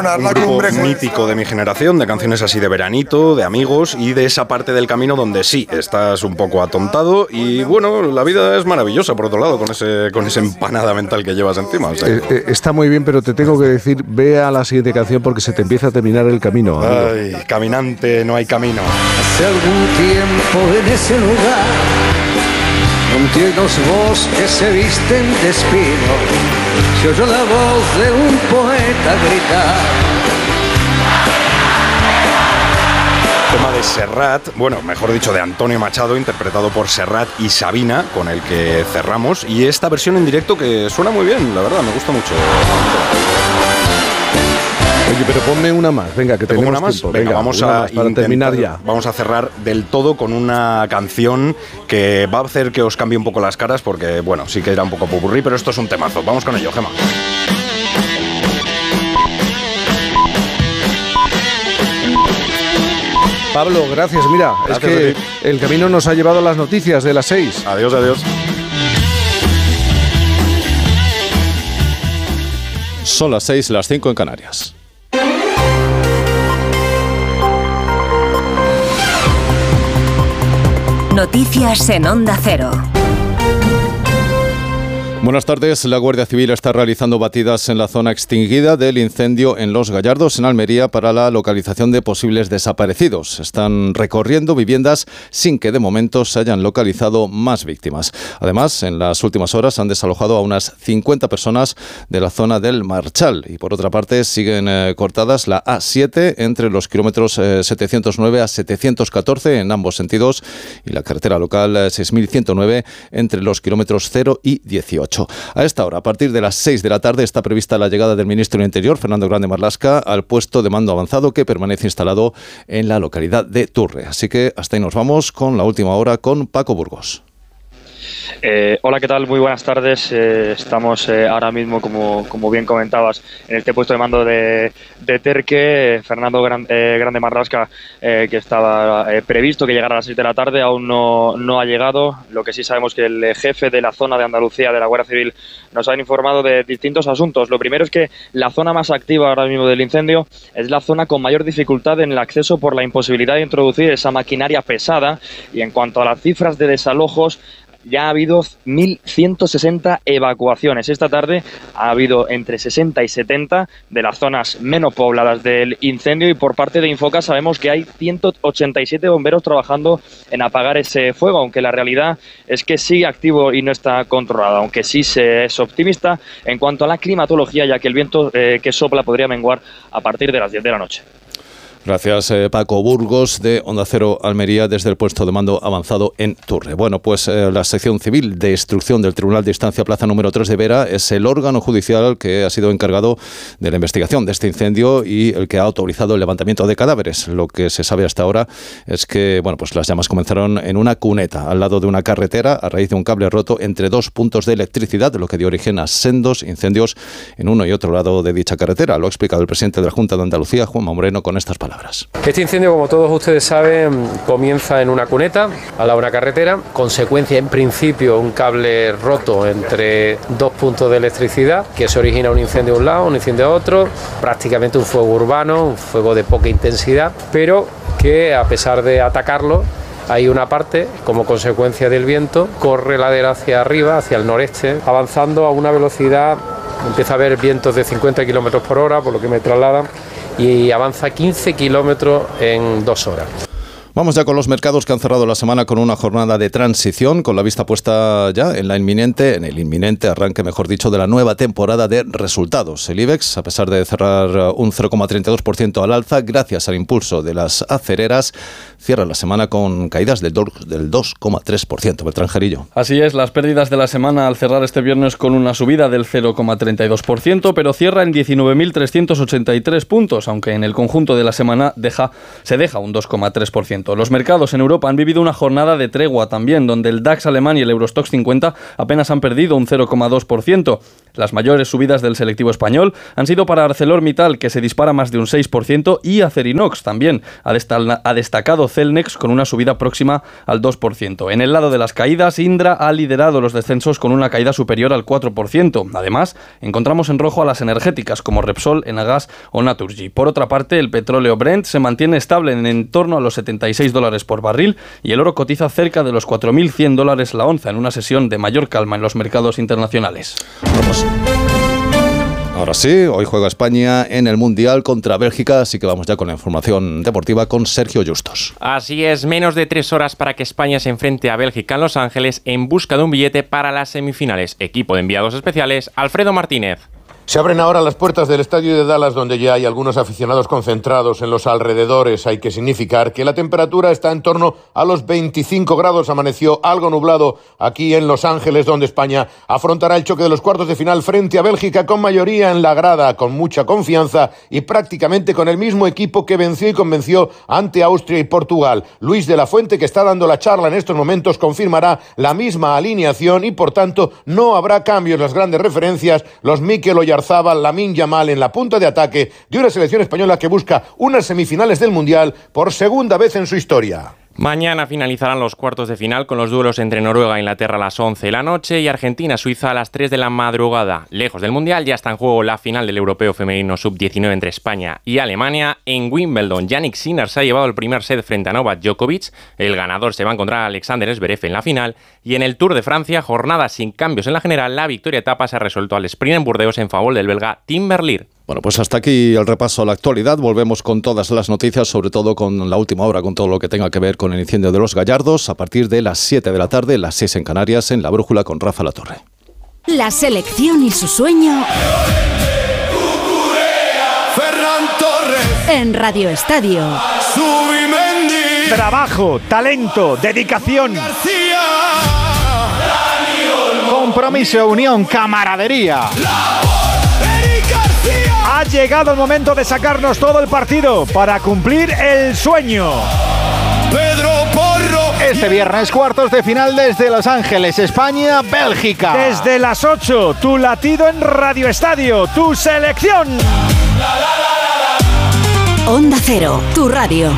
celebrar la cumbre mítico de mi generación, de canciones así de veranito, de amigos y de esa parte del camino donde sí, estás un poco atontado y bueno, la vida es maravillosa por otro lado, con esa empanada mental que llevas encima. O sea. Está muy bien, pero te tengo que decir, ve a la siguiente canción porque se te empieza a terminar el camino. Ay, caminante, no hay camino. Hace algún tiempo en ese lugar, entre los bosques se visten de espino, se oyó la voz de un poeta gritar. Tema de Serrat, bueno, mejor dicho, de Antonio Machado, interpretado por Serrat y Sabina, con el que cerramos. Y esta versión en directo que suena muy bien, la verdad, me gusta mucho. Oye, pero ponme una más, venga, que tenemos una más. tiempo. Venga, vamos a para terminar ya. Vamos a cerrar del todo con una canción que va a hacer que os cambie un poco las caras, porque, bueno, sí que era un poco popurrí, pero esto es un temazo. Vamos con ello, Gemma. Pablo, gracias. Mira, gracias, es que el camino nos ha llevado a las noticias de las 6. Adiós, adiós. Son las 6, las 5 en Canarias. Noticias en Onda Cero. Buenas tardes. La Guardia Civil está realizando batidas en la zona extinguida del incendio en Los Gallardos, en Almería, para la localización de posibles desaparecidos. Están recorriendo viviendas sin que de momento se hayan localizado más víctimas. Además, en las últimas horas han desalojado a unas 50 personas de la zona del Marchal. Y por otra parte, siguen cortadas la A7 entre los kilómetros 709 a 714 en ambos sentidos y la carretera local 6109 entre los kilómetros 0 y 18. A esta hora, a partir de las 6 de la tarde, está prevista la llegada del ministro del Interior, Fernando Grande Marlaska, al puesto de mando avanzado que permanece instalado en la localidad de Turre. Así que hasta ahí nos vamos con la última hora con Paco Burgos. Hola, ¿qué tal? Muy buenas tardes. Estamos ahora mismo, como bien comentabas, en este puesto de mando de Terque. Fernando Grande Marlaska, que estaba previsto que llegara a las 6 de la tarde, aún no ha llegado. Lo que sí sabemos que el jefe de la zona de Andalucía de la Guardia Civil nos ha informado de distintos asuntos. Lo primero es que la zona más activa ahora mismo del incendio es la zona con mayor dificultad en el acceso por la imposibilidad de introducir esa maquinaria pesada. Y en cuanto a las cifras de desalojos, ya ha habido 1.160 evacuaciones. Esta tarde ha habido entre 60 y 70 de las zonas menos pobladas del incendio y por parte de Infoca sabemos que hay 187 bomberos trabajando en apagar ese fuego, aunque la realidad es que sigue activo y no está controlado, aunque sí se es optimista en cuanto a la climatología, ya que el viento que sopla podría menguar a partir de las 10 de la noche. Gracias, Paco Burgos, de Onda Cero Almería, desde el puesto de mando avanzado en Turre. Bueno, pues la sección civil de instrucción del Tribunal de Instancia Plaza número 3 de Vera es el órgano judicial que ha sido encargado de la investigación de este incendio y el que ha autorizado el levantamiento de cadáveres. Lo que se sabe hasta ahora es que, bueno, pues las llamas comenzaron en una cuneta al lado de una carretera a raíz de un cable roto entre dos puntos de electricidad, lo que dio origen a sendos incendios en uno y otro lado de dicha carretera. Lo ha explicado el presidente de la Junta de Andalucía, Juanma Moreno, con estas palabras. Este incendio, como todos ustedes saben, comienza en una cuneta, al lado de una carretera, consecuencia en principio un cable roto entre dos puntos de electricidad, que se origina un incendio a un lado, un incendio a otro, prácticamente un fuego urbano, un fuego de poca intensidad, pero que a pesar de atacarlo, hay una parte, como consecuencia del viento, corre ladera hacia arriba, hacia el noreste, avanzando a una velocidad, empieza a haber vientos de 50 km por hora, por lo que me trasladan, y avanza 15 kilómetros en 2 horas. Vamos ya con los mercados que han cerrado la semana con una jornada de transición, con la vista puesta ya en el inminente arranque, mejor dicho, de la nueva temporada de resultados. El IBEX, a pesar de cerrar un 0,32% al alza, gracias al impulso de las acereras, cierra la semana con caídas del 2,3%. Beltrán Gerillo. Así es, las pérdidas de la semana al cerrar este viernes con una subida del 0,32%, pero cierra en 19.383 puntos, aunque en el conjunto de la semana se deja un 2,3%. Los mercados en Europa han vivido una jornada de tregua también, donde el DAX alemán y el Eurostoxx 50 apenas han perdido un 0,2%. Las mayores subidas del selectivo español han sido para ArcelorMittal, que se dispara más de un 6%, y Acerinox también. Ha destacado Celnex con una subida próxima al 2%. En el lado de las caídas, Indra ha liderado los descensos con una caída superior al 4%. Además, encontramos en rojo a las energéticas como Repsol, Enagas o Naturgy. Por otra parte, el petróleo Brent se mantiene estable en torno a los $76 por barril y el oro cotiza cerca de los $4.100 la onza en una sesión de mayor calma en los mercados internacionales. Vamos. Ahora sí, hoy juega España en el Mundial contra Bélgica, así que vamos ya con la información deportiva con Sergio Justos. Así es, menos de 3 horas para que España se enfrente a Bélgica en Los Ángeles en busca de un billete para las semifinales. Equipo de enviados especiales, Alfredo Martínez. Se abren ahora las puertas del estadio de Dallas, donde ya hay algunos aficionados concentrados en los alrededores. Hay que significar que la temperatura está en torno a los 25 grados. Amaneció algo nublado aquí en Los Ángeles, donde España afrontará el choque de los cuartos de final frente a Bélgica con mayoría en la grada, con mucha confianza y prácticamente con el mismo equipo que venció y convenció ante Austria y Portugal. Luis de la Fuente, que está dando la charla en estos momentos, confirmará la misma alineación y, por tanto, no habrá cambios. Las grandes referencias, los Mikel Oyarzabal, Lamine Yamal en la punta de ataque de una selección española que busca unas semifinales del Mundial por segunda vez en su historia. Mañana finalizarán los cuartos de final con los duelos entre Noruega e Inglaterra a las 11 de la noche y Argentina-Suiza a las 3 de la madrugada. Lejos del Mundial, ya está en juego la final del Europeo Femenino Sub-19 entre España y Alemania. En Wimbledon, Jannik Sinner se ha llevado el primer set frente a Novak Djokovic. El ganador se va a encontrar a Alexander Zverev en la final. Y en el Tour de Francia, jornada sin cambios en la general, la victoria etapa se ha resuelto al sprint en Burdeos en favor del belga Tim Merlier. Bueno, pues hasta aquí el repaso a la actualidad. Volvemos con todas las noticias, sobre todo con la última hora, con todo lo que tenga que ver con el incendio de Los Gallardos, a partir de las 7 de la tarde, las 6 en Canarias, en La Brújula con Rafa Latorre. La selección y su sueño Ferran Torres en Radio Estadio. Zubimendi, trabajo, talento, dedicación, García, compromiso, unión, camaradería. Ha llegado el momento de sacarnos todo el partido para cumplir el sueño. Pedro Porro. Este viernes, cuartos de final desde Los Ángeles, España, Bélgica. Desde las 8, tu latido en Radio Estadio, tu selección. Onda Cero, tu radio.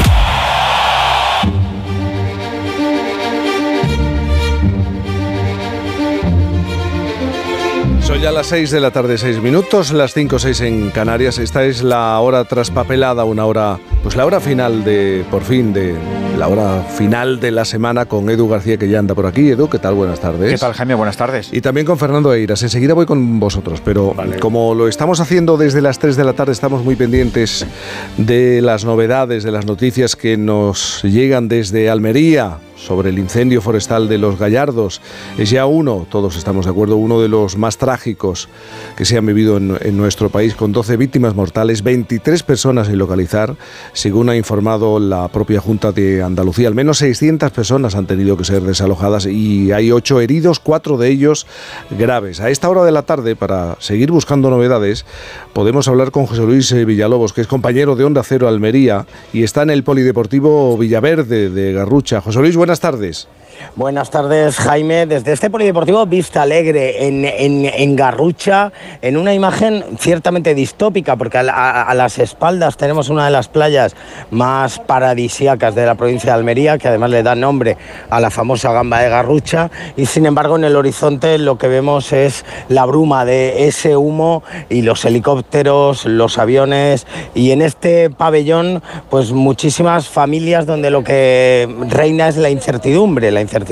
Son ya las 6 de la tarde, 6 minutos, las 5 o 6 en Canarias. Esta es la hora traspapelada, una hora, pues la hora final de, por fin, de la hora final de la semana con Edu García, que ya anda por aquí. Edu, ¿qué tal? Buenas tardes. ¿Qué tal, Jaime? Buenas tardes. Y también con Fernando Eiras. Enseguida voy con vosotros, pero vale. Como lo estamos haciendo desde las 3 de la tarde, estamos muy pendientes de las novedades, de las noticias que nos llegan desde Almería sobre el incendio forestal de Los Gallardos. Es ya uno, todos estamos de acuerdo, uno de los más trágicos que se han vivido en nuestro país, con 12 víctimas mortales, 23 personas sin localizar, según ha informado la propia Junta de Andalucía. Al menos 600 personas han tenido que ser desalojadas y hay 8 heridos, 4 de ellos graves. A esta hora de la tarde, para seguir buscando novedades, podemos hablar con José Luis Villalobos, que es compañero de Onda Cero Almería y está en el Polideportivo Villaverde de Garrucha. José Luis, buenas tardes. Buenas tardes, Jaime. Desde este Polideportivo Vista Alegre, en Garrucha, en una imagen ciertamente distópica, porque a las espaldas tenemos una de las playas más paradisíacas de la provincia de Almería, que además le da nombre a la famosa gamba de Garrucha, y sin embargo en el horizonte lo que vemos es la bruma de ese humo y los helicópteros, los aviones, y en este pabellón pues muchísimas familias donde lo que reina es la incertidumbre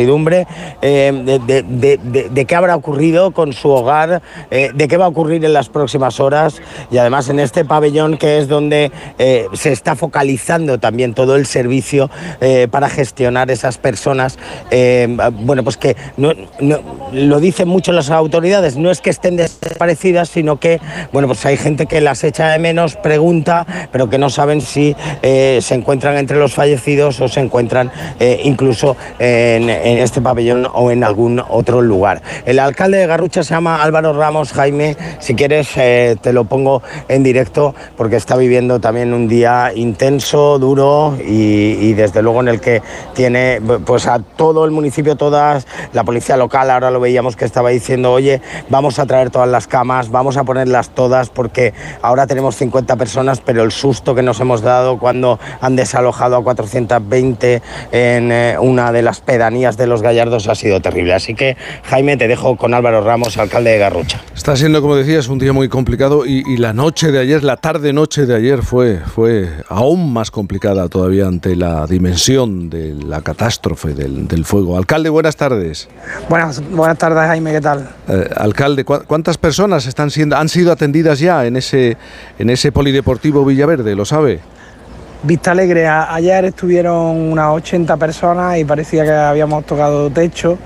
de qué habrá ocurrido con su hogar, de qué va a ocurrir en las próximas horas, y además en este pabellón que es donde se está focalizando también todo el servicio para gestionar esas personas, bueno, pues que no, lo dicen mucho las autoridades, no es que estén desaparecidas, sino que, bueno, pues hay gente que las echa de menos, pregunta, pero que no saben si se encuentran entre los fallecidos o se encuentran incluso en en este pabellón o en algún otro lugar. El alcalde de Garrucha se llama Álvaro Ramos. Jaime, si quieres te lo pongo en directo porque está viviendo también un día intenso, duro y desde luego en el que tiene pues a todo el municipio, toda la policía local. Ahora lo veíamos que estaba diciendo, oye, vamos a traer todas las camas, vamos a ponerlas todas porque ahora tenemos 50 personas, pero el susto que nos hemos dado cuando han desalojado a 420 en una de las pedanías de Los Gallardos ha sido terrible. Así que, Jaime, te dejo con Álvaro Ramos, alcalde de Garrucha. Está siendo, como decías, un día muy complicado y la noche de ayer, la tarde-noche de ayer fue aún más complicada todavía ante la dimensión de la catástrofe del fuego. Alcalde, buenas tardes. Buenas tardes, Jaime, ¿qué tal? Alcalde, ¿cuántas personas han sido atendidas ya en ese polideportivo Villaverde? ¿Lo sabe? Vista Alegre, ayer estuvieron unas 80 personas y parecía que habíamos tocado techo.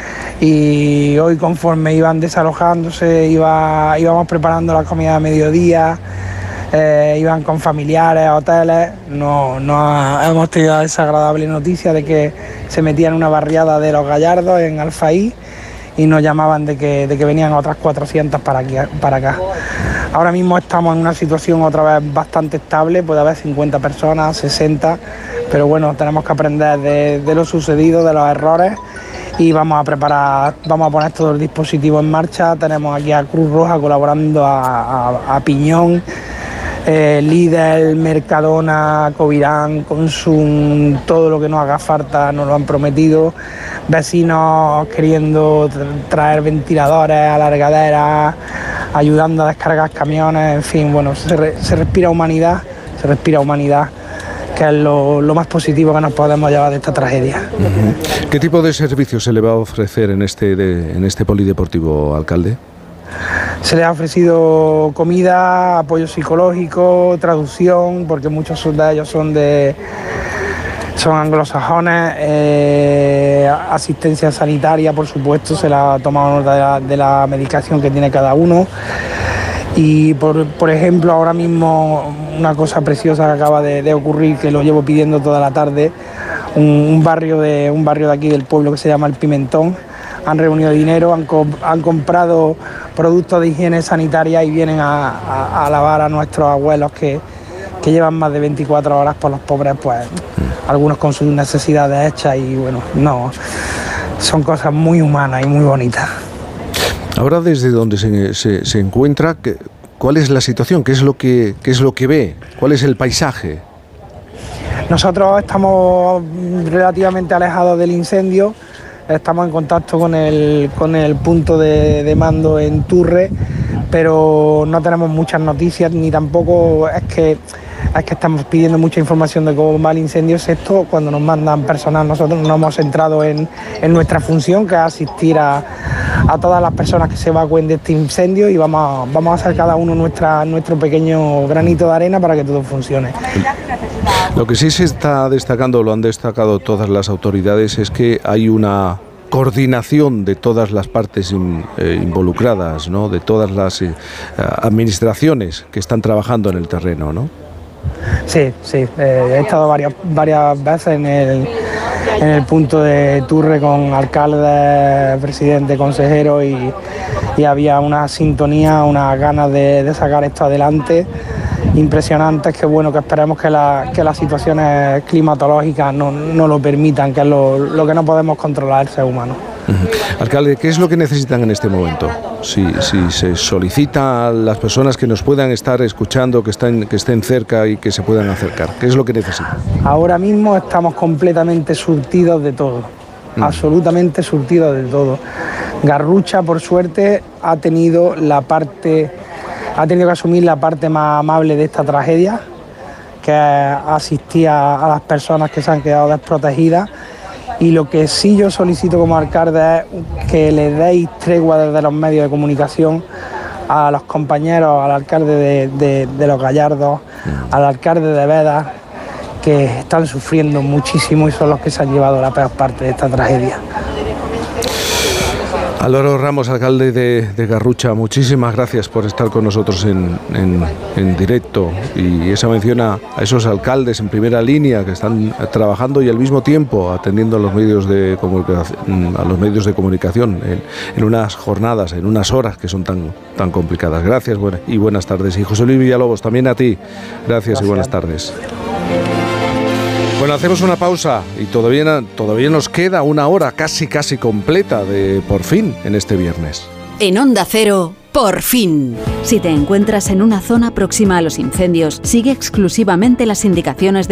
Y hoy, conforme iban desalojándose, íbamos preparando la comida de mediodía, iban con familiares, hoteles. Hemos tenido la desagradable noticia de que se metían en una barriada de Los Gallardos, en Alfaí, y nos llamaban de que venían otras 400 para acá. Ahora mismo estamos en una situación otra vez bastante estable, puede haber 50 personas, 60, pero bueno, tenemos que aprender de lo sucedido, de los errores, y vamos a poner todo el dispositivo en marcha. Tenemos aquí a Cruz Roja colaborando, a Piñón, Lidl, Mercadona, Covirán, Consum, todo lo que nos haga falta nos lo han prometido. Vecinos queriendo traer ventiladores, alargaderas, ayudando a descargar camiones, en fin, bueno, se respira humanidad, que es lo más positivo que nos podemos llevar de esta tragedia. ¿Qué tipo de servicios se le va a ofrecer en este polideportivo, alcalde? Se les ha ofrecido comida, apoyo psicológico, traducción, porque muchos de ellos son anglosajones, asistencia sanitaria, por supuesto, se la ha tomado nota de la medicación que tiene cada uno. Y por ejemplo, ahora mismo una cosa preciosa que acaba de ocurrir, que lo llevo pidiendo toda la tarde, un barrio de aquí del pueblo que se llama El Pimentón. Han reunido dinero, han comprado productos de higiene sanitaria y vienen a alabar a nuestros abuelos que llevan más de 24 horas por los pobres, pues algunos con sus necesidades hechas, y bueno, no, son cosas muy humanas y muy bonitas. Ahora, desde donde se encuentra, ¿cuál es la situación? ¿Qué es lo que ve? ¿Cuál es el paisaje? Nosotros estamos relativamente alejados del incendio. Estamos en contacto con el punto de mando en Turre, pero no tenemos muchas noticias, ni tampoco es que estamos pidiendo mucha información de cómo va el incendio, excepto cuando nos mandan personal. Nosotros nos hemos centrado en nuestra función, que es asistir a todas las personas que se evacúen de este incendio, y vamos a hacer cada uno nuestro pequeño granito de arena para que todo funcione. Lo que sí se está destacando, lo han destacado todas las autoridades, es que hay una coordinación de todas las partes involucradas, ¿no? De todas las administraciones que están trabajando en el terreno, ¿no? Sí, he estado varias veces en el punto de Turre con alcalde, presidente, consejero, y había una sintonía, unas ganas de sacar esto adelante impresionantes, que bueno, que esperemos que las situaciones climatológicas no lo permitan, que es lo que no podemos controlar, el ser humano. Alcalde, ¿qué es lo que necesitan en este momento? Si se solicita a las personas que nos puedan estar escuchando, que estén cerca y que se puedan acercar, ¿qué es lo que necesitan? Ahora mismo estamos completamente surtidos de todo, absolutamente surtidos de todo. Garrucha, por suerte, ha tenido que asumir la parte más amable de esta tragedia, que asistía a las personas que se han quedado desprotegidas. Y lo que sí yo solicito como alcalde es que le deis tregua desde los medios de comunicación a los compañeros, al alcalde de Los Gallardos, al alcalde de Vedas, que están sufriendo muchísimo y son los que se han llevado la peor parte de esta tragedia. Álvaro Ramos, alcalde de Garrucha, muchísimas gracias por estar con nosotros en directo, y esa mención a esos alcaldes en primera línea que están trabajando y al mismo tiempo atendiendo a los medios de comunicación, en unas jornadas, en unas horas que son tan complicadas. Gracias y buenas tardes. Y José Luis Villalobos, también a ti. Gracias y buenas tardes. Bueno, hacemos una pausa y todavía nos queda una hora casi completa de Por Fin en este viernes. En Onda Cero, Por Fin. Si te encuentras en una zona próxima a los incendios, sigue exclusivamente las indicaciones de